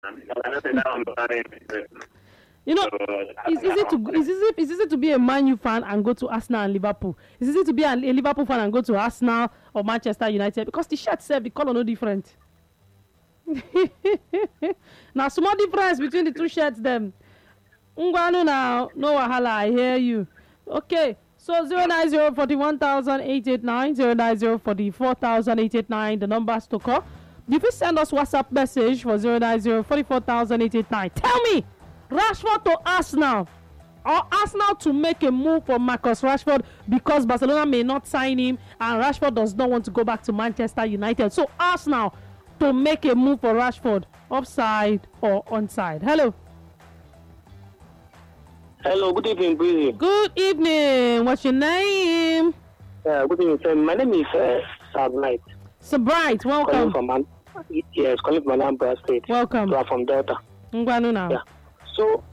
You know, it's easy to be a Man U fan and go to Arsenal and Liverpool. It's easy to be a Liverpool fan and go to Arsenal or Manchester United because the shirt self, the color no different. Now, small difference between the two shirts them. Ungwanu now, no wahala, I hear you. Okay, so 09041,889, 09044,889, the numbers to call. If you send us WhatsApp message for 09044,889, tell me, Rashford to Arsenal or Arsenal to make a move for Marcus Rashford because Barcelona may not sign him and Rashford does not want to go back to Manchester United. So Arsenal to make a move for Rashford, offside or onside. Hello. Hello, good evening, Breezy. Good evening. What's your name? Good evening, sir. My name is Sabright. Sabright, welcome. Calling from Anambra State. Welcome. So I'm from Delta. Ngwanu now. Yeah. So,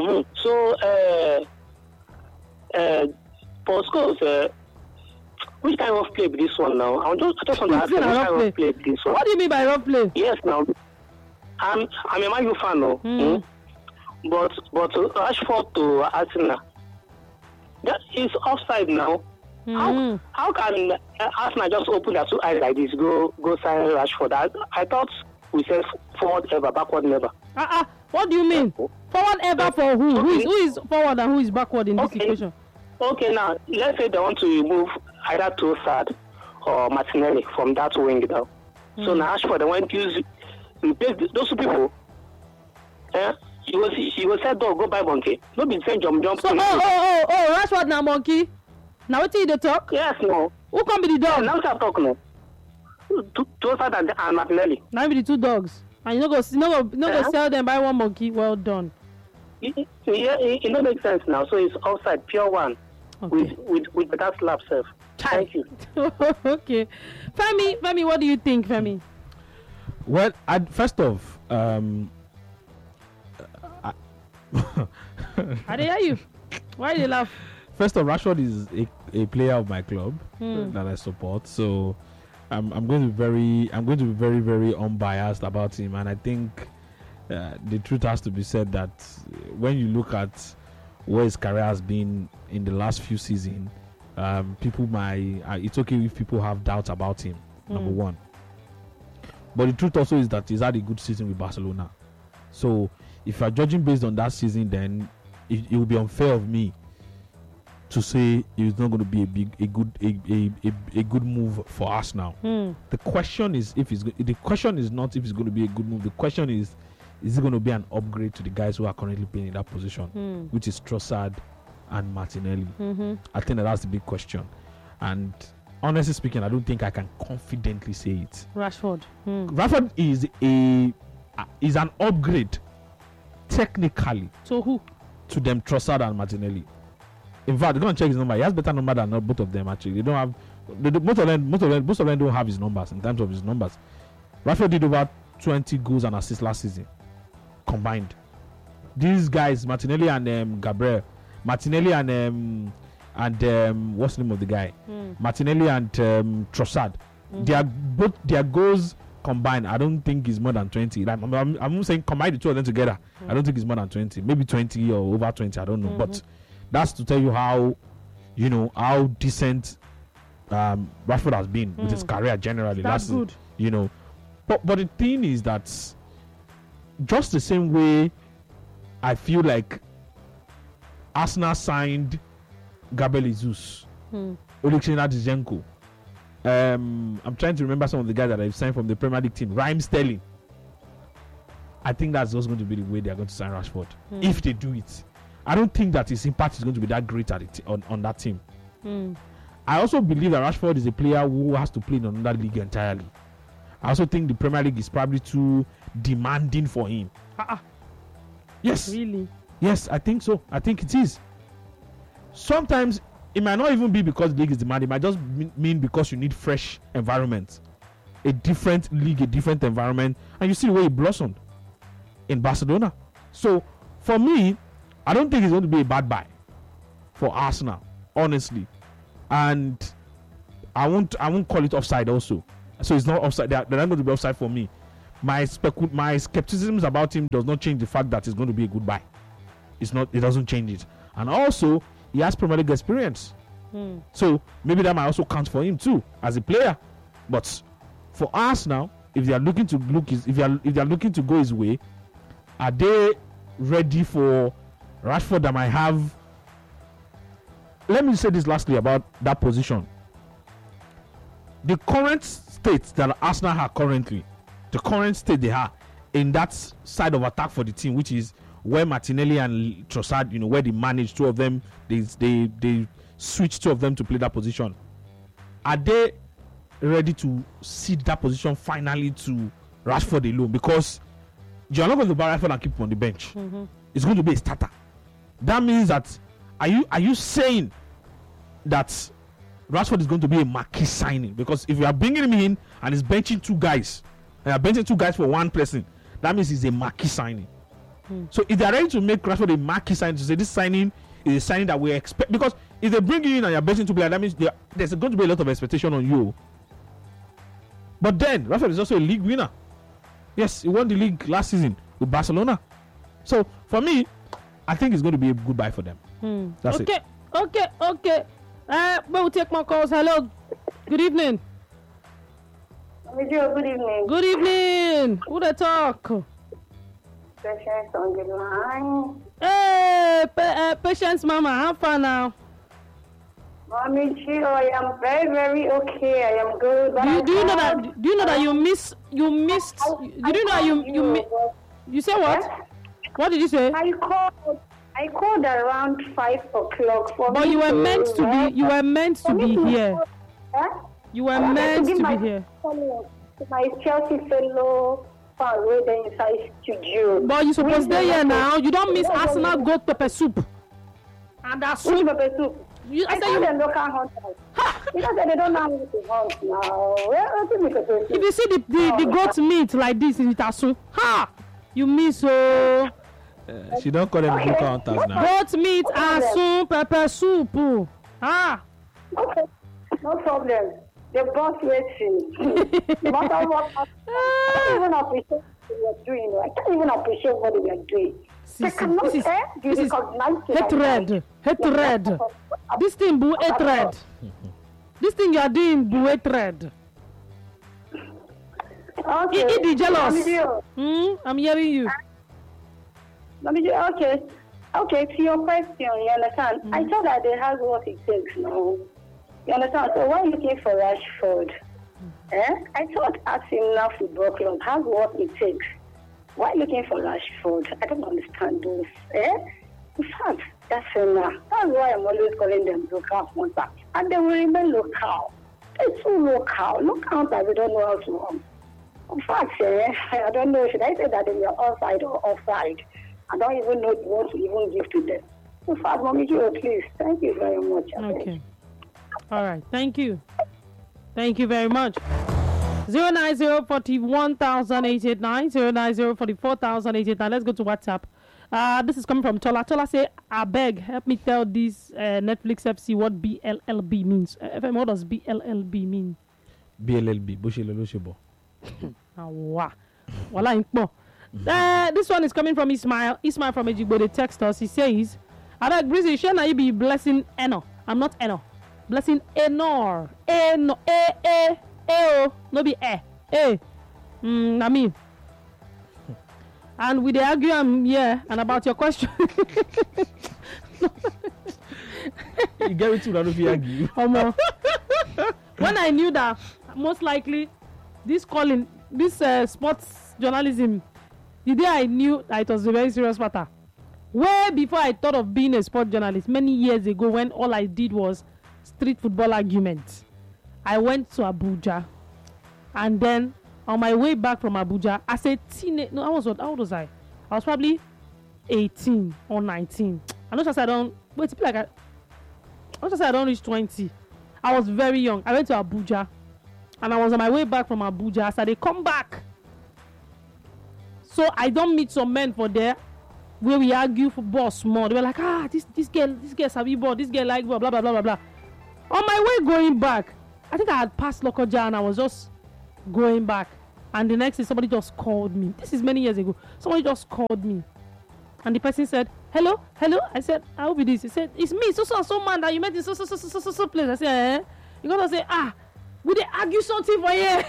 for schools, which kind of play this one now? I just want to ask you, which kind of play this one? What do you mean by rough play? Yes, now. I'm a Man U fan now. But Rashford to Arsenal, that is offside now. How can Arsenal just open their two eyes like this, go sign Rashford? I thought we said forward ever, backward never. What do you mean? Forward ever for who? Okay. Who is forward and who is backward in this equation? Okay, now let's say they want to remove either Trossard or Martinelli from that wing now. So now Rashford, they want to replace those two people. Yeah. He was said, go buy monkey. No be saying jump. So, Rashford now monkey. Now what you the talk? Yes, no. Who can be the dog? Now start talking no. Trossard and Martinelli. Now be the two dogs. And you no go sell them buy one monkey. Well done. It don't make sense now. So it's offside, pure one. Okay. With that slap self. Thank you. Okay. Femi, what do you think, Femi? Well, first off, I didn't hear you. Why do you laugh? First off, Rashford is a player of my club that I support, so I'm going to be very, very unbiased about him, and I think the truth has to be said that when you look at where his career has been in the last few seasons, people might it's okay if people have doubts about him. Number one, but the truth also is that he's had a good season with Barcelona. So if you are judging based on that season, then it will be unfair of me to say it's not going to be a good move for Arsenal. The question is not if it's going to be a good move. The question is it going to be an upgrade to the guys who are currently playing in that position, which is Trossard and Martinelli. I think that's the big question. And honestly speaking, I don't think I can confidently say it. Rashford is an upgrade technically. So who? To them, Trossard and Martinelli. In fact, go and check his number. He has better number than both of them. Actually, they don't have. Most of them don't have his numbers in terms of his numbers. Rashford did over 20 goals and assists last season combined. These guys, Martinelli and Gabriel, Martinelli and what's the name of the guy? Martinelli and Trossard. Their goals combined, I don't think it's more than 20. Like, I'm saying combine the two of them together. I don't think it's more than 20. Maybe 20 or over 20. I don't know. But that's to tell you how decent Rashford has been with his career generally. That's good. But the thing is that just the same way I feel like Arsenal signed Gabriel Jesus, Oleksandr Zinchenko. I'm trying to remember some of the guys that I've signed from the Premier League team. Raheem Sterling. I think that's just going to be the way they are going to sign Rashford if they do it. I don't think that his impact is going to be that great on that team. I also believe that Rashford is a player who has to play in another league entirely. I also think the Premier League is probably too demanding for him. Yes. Really? Yes, I think so. I think it is. Sometimes it might not even be because the league is demanding. It might just mean because you need fresh environment. A different league, a different environment. And you see the way he blossomed in Barcelona. So, for me, I don't think it's going to be a bad buy for Arsenal, honestly. And I won't call it offside also. So it's not offside. They're not going to be offside for me. my skepticism about him does not change the fact that it's going to be a good buy. It doesn't change it. And also, he has Premier League experience. So maybe that might also count for him too as a player. But for us now, if they are looking to go his way, are they ready for Rashford that might have? Let me say this lastly about that position. The current state that Arsenal are currently, the current state they are in that side of attack for the team, which is where Martinelli and Trossard, where they manage two of them, they switch two of them to play that position. Are they ready to cede that position finally to Rashford alone? Because you're not going to buy Rashford and keep him on the bench. It's going to be a starter. That means that are you saying that Rashford is going to be a marquee signing? Because if you are bringing him in and he's benching two guys, and you're benching two guys for one person, that means he's a marquee signing. So if they're ready to make Rashford a marquee signing, to say this signing is a signing that we expect, because if they bring you in and you're benching two players, that means there's going to be a lot of expectation on you. But then Rashford is also a league winner. Yes, he won the league last season with Barcelona. So for me, I think it's going to be a good buy for them. That's it. Okay. We'll take more calls. Hello. Good evening. Good evening. Good evening. Who they talk? Patience on the line. Hey, Patience Mama, how far now? Mommy Gio, I am very, very okay. I am good. Do you know that you missed? You say what? Yes? What did you say? I called around 5 o'clock for But me you were to meant to be. You were meant to be here. You were meant to be here. My Chelsea fellow fans waiting inside studio. But you supposed to be here now. You don't miss Arsenal goat pepper soup. And that soup. Pepper soup. I I call them local hunters. Because they don't know how to hunt now. If you see the goat meat like this in Itasu, you miss she don't call them local hunters now. Goat meat and soup, pepper soup. Okay, no problem. The boss waiting. No matter what, I can't even appreciate what you're doing. I can't even appreciate what you're doing. Hatred. This thing boo hatred. This thing you are doing boo hatred. Okay. It jealous. I'm hearing you. Okay, to your question, you understand? I thought that they have what it takes now. You understand? So why are you looking for Rashford? I thought Arsenal Football Club has what it takes. Why looking for Rashford? I don't understand those. In fact, that's enough. That's why I'm always calling them local hunters. And they will remain local. They're too local. Local hunters, they don't know how to hunt. In fact, I don't know, should I say that they are offside or offside? I don't even know what to even give to them. In fact, Mommy Gio, please, thank you very much. Okay. All right. Thank you. Thank you very much. 090-41,889, 090-44,889. Let's go to WhatsApp. This is coming from Tola. Tola say, I beg, help me tell this Netflix FC what BLLB means. FM, what does BLLB mean? BLLB, Boshelo Shebo. Wow. This one is coming from Ismail. Ismail from Ejigbo. They text us. He says, I beg, Breezy, shouldn't I be blessing Eno? I'm not Eno. Blessing Enor. Eno. No be I mean. And we they argue and about your question. You get it to not be argue. When I knew that most likely this sports journalism, the day I knew that it was a very serious matter. Way before I thought of being a sports journalist, many years ago, when all I did was street football arguments. I went to Abuja, and then on my way back from Abuja, as a teenager, how old was I? I was probably 18 or 19. I'm not sure I don't reach 20. I was very young. I went to Abuja, and I was on my way back from Abuja. As I come back, so I don't meet some men for there where we argue football small. They were like, this girl sabi ball, this girl like blah blah blah blah blah. On my way going back, I think I had passed Lokoja and I was just going back. And the next day, somebody just called me. This is many years ago. Somebody just called me. And the person said, hello. I said, I will be this. He said, it's me, so man that you met in so place. I said, eh? You're going to say, we they argue something for you.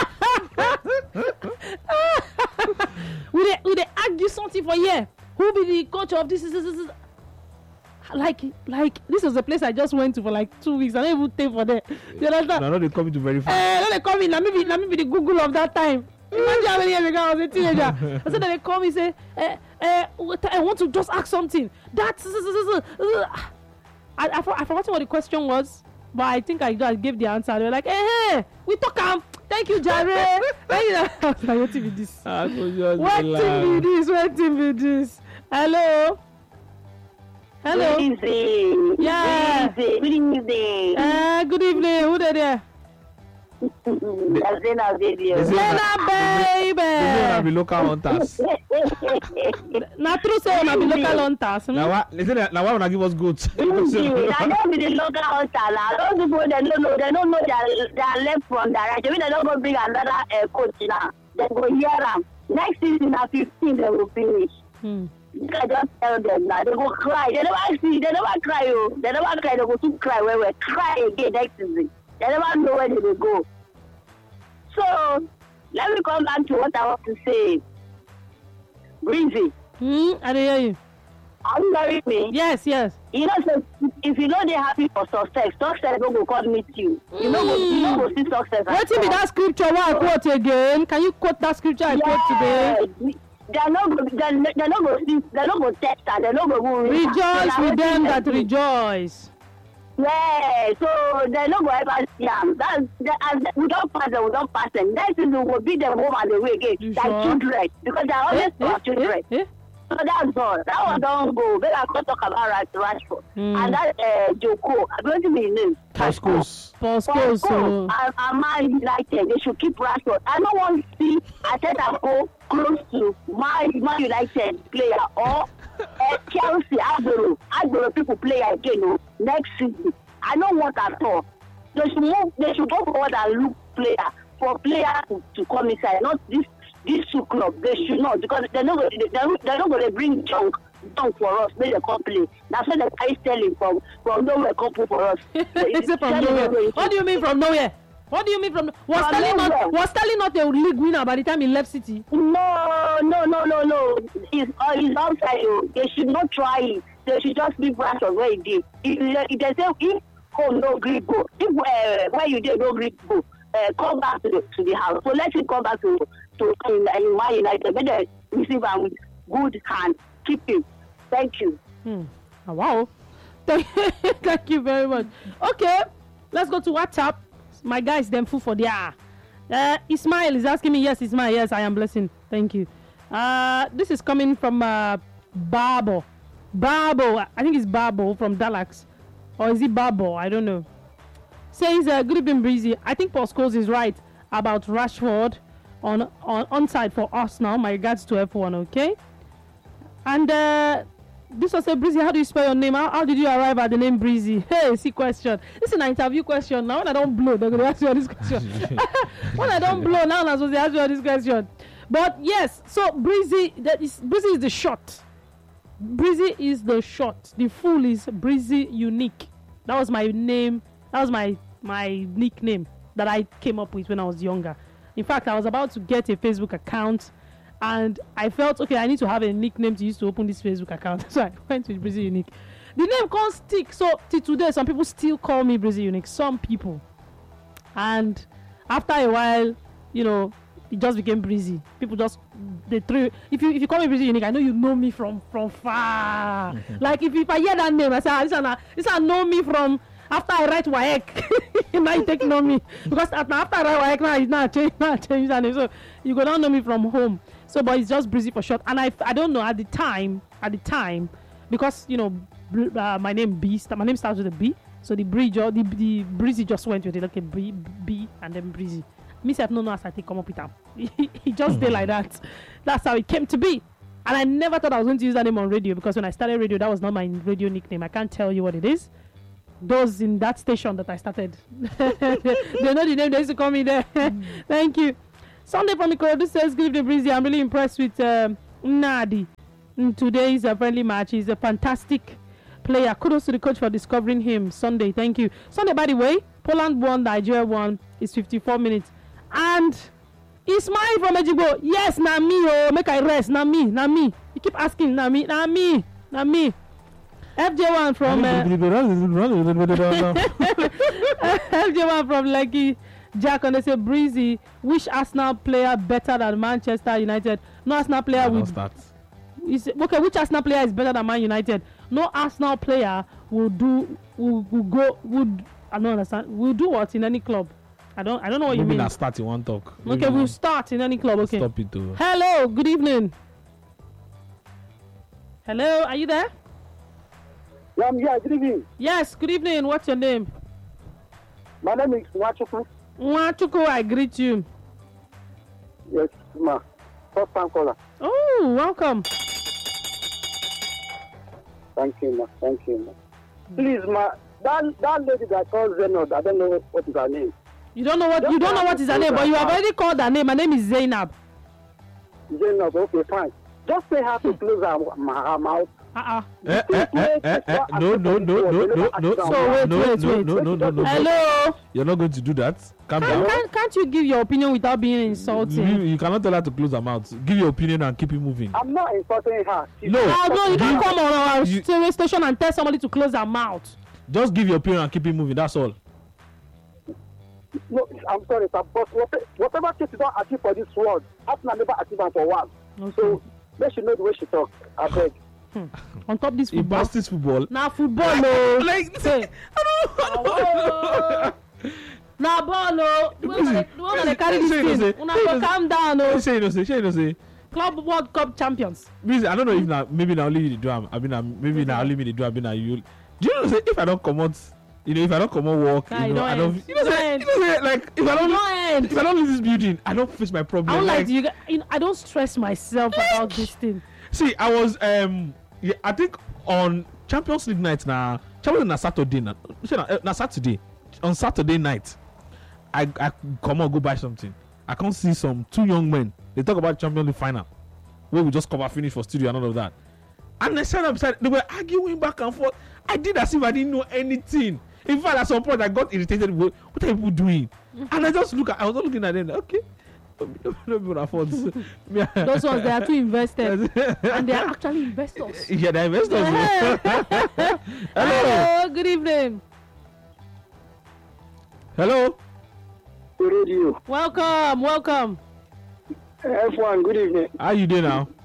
we they argue something for you. Who be the coach of this? Like this was a place I just went to for like 2 weeks. I don't even pay for that. You understand? No, they come to verify. No, they come in. Let me be the Google of that time. Imagine how many years ago I was a teenager. I said that they call me say, I want to just ask something. That's I forgot what the question was, but I think I gave the answer. They were like, hey, we talk. Thank you, Jare. Thank you. I was like, what TV this? What TV this? Hello. Good evening. Yeah. Good evening. Good evening. Who there? Zena, baby. Zena, baby. They be local hunters. Not true, say we be local hunters. Now why wanna give us goods? I don't be the local hunter. Those people they don't know their left from their right. They don't go bring another coach now. They go hear them. Next season at 15 they will finish. I just tell them now. They go cry. They never cry. They never cry. They go to cry. We cry again next season. They never know where they will go. So, let me come back to what I want to say. Breezy. I hear you. Are you hearing me? Yes. You know, so if you know they're happy for success don't go come meet you. You know go see success. What if that scripture I quote again? Can you quote that scripture I quote today? They're not go text her. They're not go rejoice with them that rejoice. Yeah, so they're not going to see them. We don't pass them. Next thing we will beat them home and away again. Like children. Because they're always for children. So that's all. That one don't go. Maybe I can talk about Rashford. And that Joko, I'm going to be his name. Pascos. And Man United, they should keep Rashford. I don't want to see Arteta go close to Man United player or Chelsea, Agbero people play again next season. I don't want at all. They should go forward and look for players to come inside, not these two clubs. They should not, because they're not going to bring junk for us. Make the company. That's why the guy is selling from nowhere couple for us. From nowhere. What do you mean from nowhere? What do you mean from? Was Sterling not a league winner by the time he left City? No. He's outside. They should not try it. They should just leave Rashford where he did. If they say if home no grip go, if where you did no grip go, come back to the house. So let him come back to Man United. Better receive him with good hand. Keep him. Thank you. Oh, wow. Thank you very much. Okay, let's go to WhatsApp. My guys, them full for the Ismail is asking me. Yes, Ismail. Yes, I am blessing. Thank you. This is coming from Babo. I think it's Babo from Dalax, or is it Babo? I don't know. Says good evening, Breezy. I think Paul Scholes is right about Rashford on onside for Arsenal. My regards to F1. Okay. And this was a Breezy. How do you spell your name? How did you arrive at the name Breezy? Hey, see question. This is an interview question. Now when I don't blow, they're going to ask you all this question. When I don't blow, now I'm supposed to ask you all this question. But yes, so Breezy is the short. Breezy is the short. The full is Breezy Unique. That was my name. That was my nickname that I came up with when I was younger. In fact, I was about to get a Facebook account. And I felt, okay, I need to have a nickname to use to open this Facebook account. So I went with Breezy Unique. The name can't stick. So till today, some people still call me Breezy Unique. Some people. And after a while, it just became Breezy. People just, they threw. If you call me Breezy Unique, I know you know me from far. Like if I hear that name, I say, this I know me from after I write WAEC. Now you take know me. Because after I write WAEC, now I change that name. So you go down know me from home. So, but it's just Breezy for short. And I don't know at the time, because my name starts with a B. So the Breezy just went with it, like a B and then Breezy. Me self no as I take come up with him. He just did like that. That's how it came to be. And I never thought I was going to use that name on radio, because when I started radio, that was not my radio nickname. I can't tell you what it is. Those in that station that I started, they know the name. They used to call me there. Thank you. Sunday from Ikorodu says, good evening, Breezy. I'm really impressed with Nadi in today's friendly match. He's a fantastic player. Kudos to the coach for discovering him. Sunday, thank you. Sunday, by the way, Poland won, Nigeria won. It's 54 minutes. And Ismail from Ejigbo, yes, na me, oh, make I rest, na me. You keep asking, na me. FJ1 from FJ1 from Lekki, Jack, and they say Breezy, which Arsenal player better than Manchester United? No Arsenal player will start. Okay, which Arsenal player is better than Man United? No Arsenal player will I don't understand. Will do what in any club? I don't know what you mean. Maybe not start in one talk. Okay, we'll start in any club. Okay. Stop it too. Hello, good evening. Hello, are you there? Yeah, good evening. Yes, good evening. What's your name? My name is Nwachuku. Nwachuku, I greet you. Yes, ma. First time caller. Oh, welcome. Thank you, ma. Please, ma. That lady that calls Zainab, I don't know what is her name. You don't know what is her name, but you have already called her name. My name is Zainab. Zainab, okay, fine. Just say her to close her mouth. No. So wait. Hello. You're not going to do that. Calm down. Can't you give your opinion without being insulting? You cannot tell her to close her mouth. Give your opinion and keep it moving. I'm not insulting her. No, you can't come on our radio station and tell somebody to close her mouth. Just give your opinion and keep it moving. That's all. No, I'm sorry, sir, but whatever case you don't achieve for this world, Arsenal never achieve for one. Okay. So let she know the way she talk. I beg. On top this football. This football. Now football, no. Like, say. Now ball, no. We want to carry this thing. Una calm down, no. Say. Club World Cup champions. I don't know if now maybe now only the drum. Maybe now only me the drum. Now you. Do you know say if I don't come out, if I don't come out work, I don't. Like if I don't leave this building, I don't face my problem. I don't like you. I don't stress myself about this thing. See, I was I think on Champions League night now. Champions League Saturday Saturday. On Saturday night, I come on go buy something. I can't see two young men. They talk about Champions League final, where we just cover finish for studio and all of that. And they said they were arguing back and forth. I did as if I didn't know anything. In fact, at some point I got irritated. What are people doing? And I was looking at them. Okay, those ones, they are too invested, and they are actually investors. Yeah, they're investors. Hello, good evening. Hello. Radio. Welcome. F1, good evening. How you doing now?